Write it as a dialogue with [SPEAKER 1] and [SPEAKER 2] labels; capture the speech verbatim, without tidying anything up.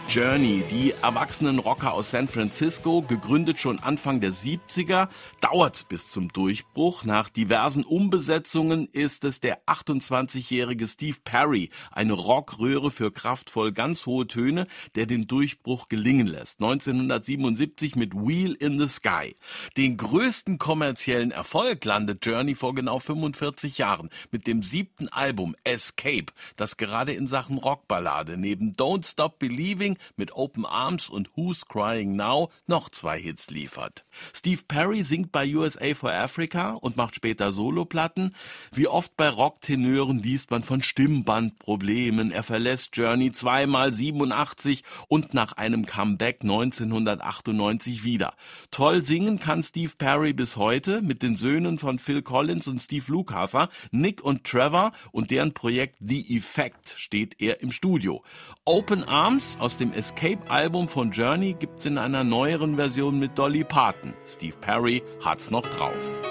[SPEAKER 1] Journey, die erwachsenen Rocker aus San Francisco, gegründet schon Anfang der siebziger, dauert's bis zum Durchbruch. Nach diversen Umbesetzungen ist es der achtundzwanzigjährige Steve Perry, eine Rockröhre für kraftvoll ganz hohe Töne, der den Durchbruch gelingen lässt. neunzehnhundertsiebenundsiebzig mit Wheel in the Sky. Den größten kommerziellen Erfolg landet Journey vor genau fünfundvierzig Jahren mit dem siebten Album Escape, das gerade in Sachen Rockballade neben Don't Stop Believing mit Open Arms und Who's Crying Now noch zwei Hits liefert. Steve Perry singt bei U S A for Africa und macht später Soloplatten. Wie oft bei Rocktenören liest man von Stimmbandproblemen. Er verlässt Journey zweimal siebenundachtzig und nach einem Comeback neunzehnhundertachtundneunzig wieder. Toll singen kann Steve Perry bis heute mit den Söhnen von Phil Collins und Steve Lukather, Nick und Trevor, und deren Projekt The Effect steht er im Studio. Open Arms aus dem Escape-Album von Journey gibt's in einer neueren Version mit Dolly Parton. Steve Perry hat's noch drauf.